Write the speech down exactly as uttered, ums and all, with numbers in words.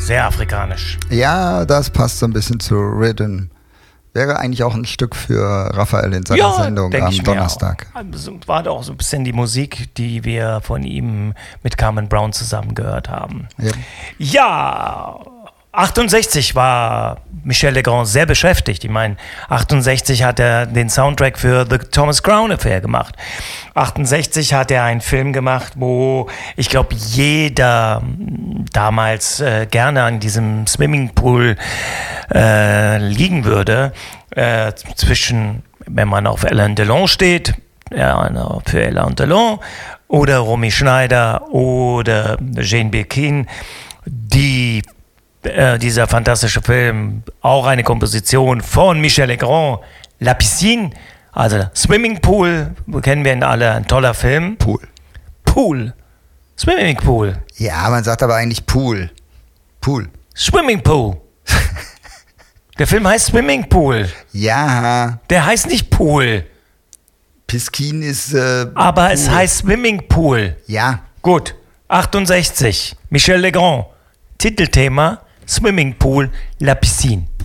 sehr afrikanisch. Ja, das passt so ein bisschen zu Rhythm. Wäre eigentlich auch ein Stück für Raphael in seiner Ja, Sendung denk am ich mir Donnerstag. auch. Also, war doch auch so ein bisschen die Musik, die wir von ihm mit Carmen Brown zusammen gehört haben. Ja. Ja, achtundsechzig war Michel Legrand sehr beschäftigt. Ich meine, achtundsechzig hat er den Soundtrack für The Thomas Crown Affair gemacht. achtundsechzig hat er einen Film gemacht, wo ich glaube, jeder damals äh, gerne an diesem Swimmingpool äh, liegen würde. Äh, zwischen, wenn man auf Alain Delon steht, ja, für Alain Delon, oder Romy Schneider oder Jane Birkin, die Äh, dieser fantastische Film, auch eine Komposition von Michel Legrand, La Piscine, also Swimmingpool, kennen wir ihn alle, ein toller Film. Pool. Pool. Swimmingpool. Ja, man sagt aber eigentlich Pool. Pool. Swimmingpool. Der Film heißt Swimmingpool. Ja. Der heißt nicht Pool. Piscine ist. Äh, aber Pool. Es heißt Swimmingpool. Ja. Gut. achtundsechzig. Michel Legrand. Titelthema Swimmingpool, La Piscine.